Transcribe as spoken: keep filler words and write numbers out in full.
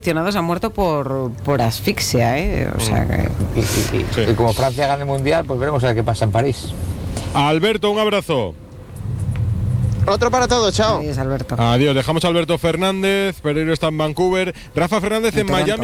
seleccionados han muerto por, por asfixia, ¿eh? O sea que... Y, y, y, sí. y como Francia gana el Mundial, pues veremos a ver qué pasa en París. Alberto, un abrazo. Otro para todos, chao. Adiós, Alberto. Adiós, dejamos a Alberto Fernández, Pereiro está en Vancouver, Rafa Fernández en Miami.